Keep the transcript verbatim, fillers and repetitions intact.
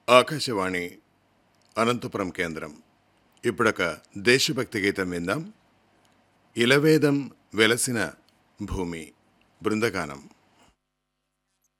ఆకాశవాణి అనంతపురం కేంద్రం. ఇప్పుడొక దేశభక్తి గీతం విందాం. ఇలవేదం వెలసిన భూమి బృందగానం.